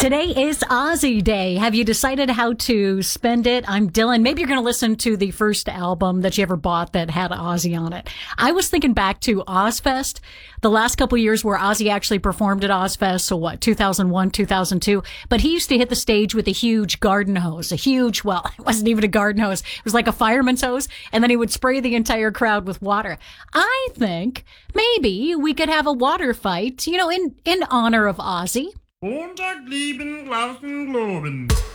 Today is Ozzy Day. Have you decided how to spend it? I'm Dylan. Maybe you're going to listen to the first album that you ever bought that had Ozzy on it. I was thinking back to Ozfest, the last couple of years where Ozzy actually performed at Ozfest. So 2001, 2002. But he used to hit the stage with a huge garden hose, it wasn't even a garden hose. It was like a fireman's hose. And then he would spray the entire crowd with water. I think maybe we could have a water fight, in honor of Ozzy. Montag, lieben, Glauben, Globen.